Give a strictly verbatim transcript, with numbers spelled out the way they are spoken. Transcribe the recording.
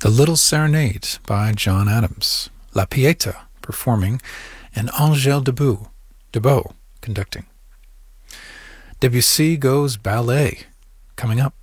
The Little Serenade by John Adams, La Pieta performing, and Angèle Debout, Debeau conducting. Debussy Goes Ballet coming up.